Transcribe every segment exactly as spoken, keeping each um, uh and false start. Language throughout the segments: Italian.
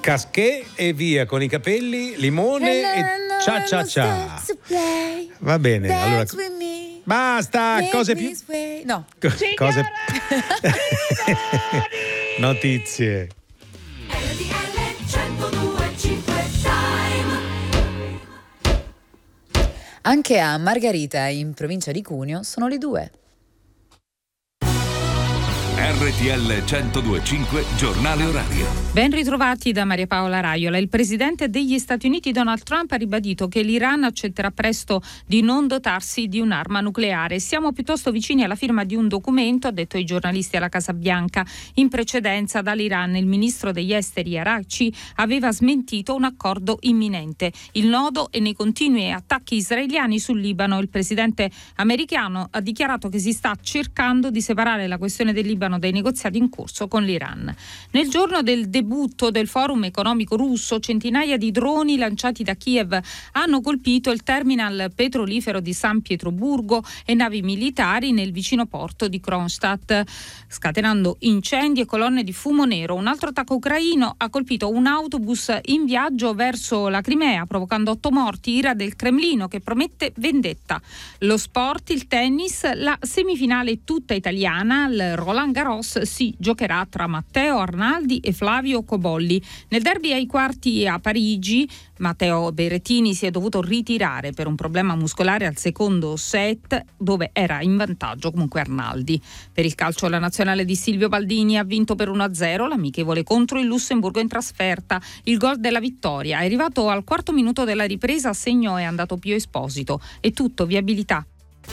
Casquet e via con i capelli, limone e cia cia cia. Va bene, allora basta, cose più no. Co- cose notizie. Anche a Margarita, in provincia di Cuneo, sono le due. R T L centodue e cinque giornale orario. Ben ritrovati da Maria Paola Raiola. Il presidente degli Stati Uniti Donald Trump ha ribadito che l'Iran accetterà presto di non dotarsi di un'arma nucleare. Siamo piuttosto vicini alla firma di un documento, ha detto ai giornalisti alla Casa Bianca. In precedenza dall'Iran il ministro degli esteri Araghchi aveva smentito un accordo imminente. Il nodo è nei continui attacchi israeliani sul Libano. Il presidente americano ha dichiarato che si sta cercando di separare la questione del Libano dei negoziati in corso con l'Iran. Nel giorno del debutto del forum economico russo, centinaia di droni lanciati da Kiev hanno colpito il terminal petrolifero di San Pietroburgo e navi militari nel vicino porto di Kronstadt, scatenando incendi e colonne di fumo nero. Un altro attacco ucraino ha colpito un autobus in viaggio verso la Crimea, provocando otto morti, ira del Cremlino che promette vendetta. Lo sport, il tennis, la semifinale tutta italiana, il Roland Garros si giocherà tra Matteo Arnaldi e Flavio Cobolli. Nel derby ai quarti a Parigi, Matteo Berrettini si è dovuto ritirare per un problema muscolare al secondo set, dove era in vantaggio comunque Arnaldi. Per il calcio, la nazionale di Silvio Baldini ha vinto per uno a zero l'amichevole contro il Lussemburgo in trasferta. Il gol della vittoria è arrivato al quarto minuto della ripresa, a segno è andato Pio Esposito. È tutto, viabilità.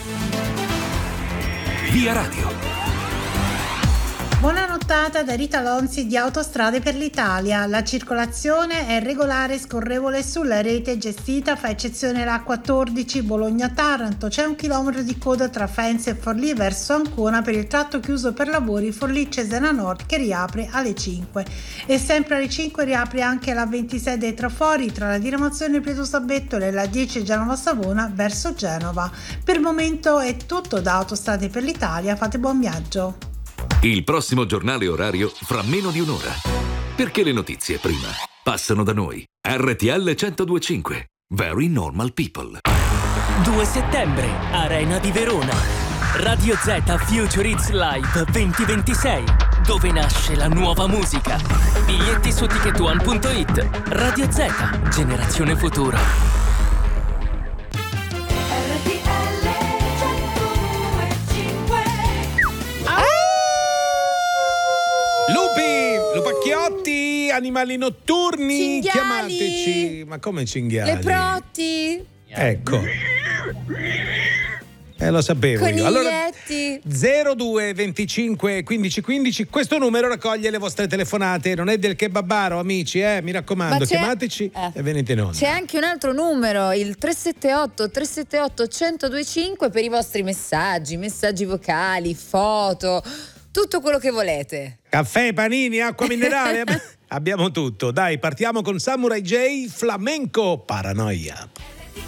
Via Radio. Buona nottata da Rita Lonzi di Autostrade per l'Italia. La circolazione è regolare e scorrevole sulla rete gestita, fa eccezione la quattordici Bologna-Taranto. C'è un chilometro di coda tra Faenza e Forlì verso Ancona per il tratto chiuso per lavori Forlì-Cesena Nord, che riapre alle cinque. E sempre alle cinque riapre anche la ventisei dei Trafori tra la diramazione Prieto Sabettole e la dieci Genova Savona verso Genova. Per il momento è tutto da Autostrade per l'Italia, fate buon viaggio. Il prossimo giornale orario fra meno di un'ora. Perché le notizie prima passano da noi. R T L centodue e cinque. Very Normal People. due settembre, Arena di Verona. Radio Z Future Hits Live duemilaventisei. Dove nasce la nuova musica. Biglietti su ticket one punto it. Radio Z, generazione futura. Lupi, lupacchiotti, animali notturni, cinghiali, chiamateci. Ma come cinghiali? Le protti, Ecco. Eh, lo sapevo io. Allora, zero due venticinque quindici quindici, questo numero raccoglie le vostre telefonate, non è del kebabaro, amici, eh, mi raccomando, chiamateci eh. e venite in onda. C'è anche un altro numero, il tre sette otto tre sette otto uno zero due cinque, per i vostri messaggi, messaggi vocali, foto, tutto quello che volete. Caffè, panini, acqua minerale, abbiamo tutto. Dai, partiamo con Samurai J, Flamenco, Paranoia.